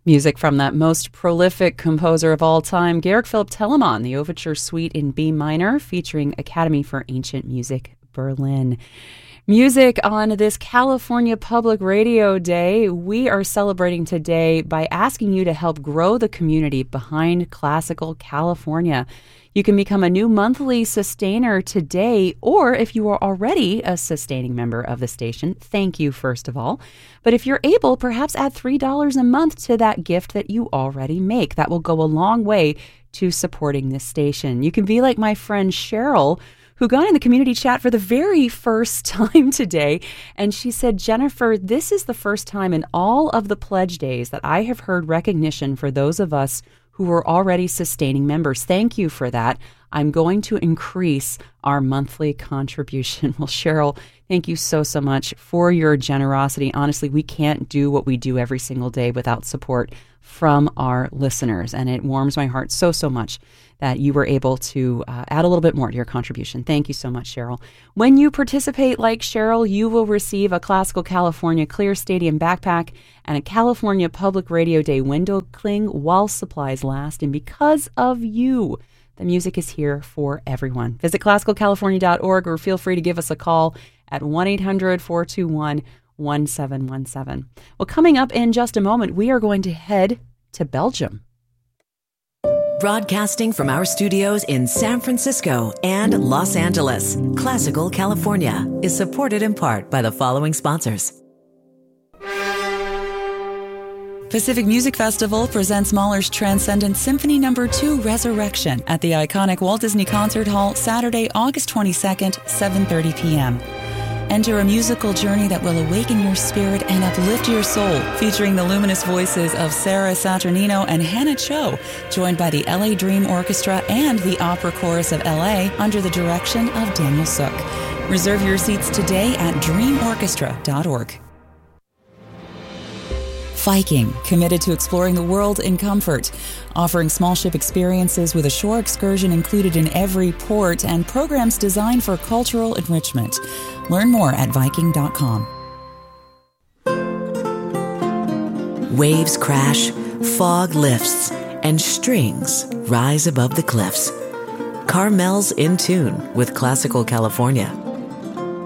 Music from that most prolific composer of all time, Georg Philipp Telemann, the Overture Suite in B minor, featuring Academy for Ancient Music, Berlin. Music on this California Public Radio Day. We are celebrating today by asking you to help grow the community behind Classical California. You can become a new monthly sustainer today, or if you are already a sustaining member of the station, thank you first of all. But if you're able, perhaps add $3 a month to that gift that you already make. That will go a long way to supporting this station. You can be like my friend Cheryl, who got in the community chat for the very first time today. And she said, Jennifer, this is the first time in all of the pledge days that I have heard recognition for those of us who were already sustaining members. Thank you for that. I'm going to increase our monthly contribution. Well, Cheryl, thank you so much for your generosity. Honestly, we can't do what we do every single day without support from our listeners. And it warms my heart so much that you were able to add a little bit more to your contribution. Thank you so much, Cheryl. When you participate like Cheryl, you will receive a Classical California Clear Stadium backpack and a California Public Radio Day window cling while supplies last. And because of you, the music is here for everyone. Visit classicalcalifornia.org or feel free to give us a call at 1-800-421-1717. Well, coming up in just a moment, we are going to head to Belgium. Broadcasting from our studios in San Francisco and Los Angeles, Classical California is supported in part by the following sponsors. Pacific Music Festival presents Mahler's Transcendent Symphony No. 2 Resurrection at the iconic Walt Disney Concert Hall Saturday, August 22nd, 7:30 p.m. Enter a musical journey that will awaken your spirit and uplift your soul, featuring the luminous voices of Sarah Saturnino and Hannah Cho, joined by the LA Dream Orchestra and the Opera Chorus of LA under the direction of Daniel Sook. Reserve your seats today at dreamorchestra.org. Viking, committed to exploring the world in comfort, offering small ship experiences with a shore excursion included in every port and programs designed for cultural enrichment. Learn more at Viking.com. Waves crash, fog lifts, and strings rise above the cliffs. Carmel's in tune with Classical California.